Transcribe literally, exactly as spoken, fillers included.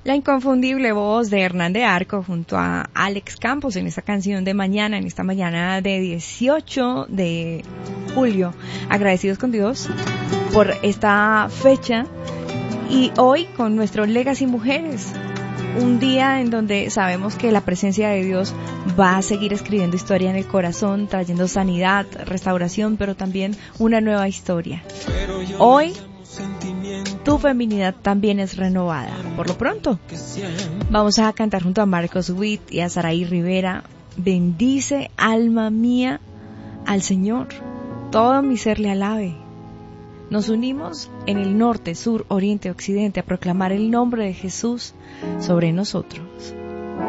La inconfundible voz de Hernán de Arco junto a Alex Campos en esta canción de mañana, en esta mañana de dieciocho de julio. Agradecidos con Dios por esta fecha y hoy con nuestro Legacy Mujeres. Un día en donde sabemos que la presencia de Dios va a seguir escribiendo historia en el corazón, trayendo sanidad, restauración, pero también una nueva historia. Hoy tu feminidad también es renovada. Por lo pronto, vamos a cantar junto a Marcos Witt y a Saraí Rivera. Bendice, alma mía, al Señor. Todo mi ser le alabe. Nos unimos en el norte, sur, oriente, occidente a proclamar el nombre de Jesús sobre nosotros.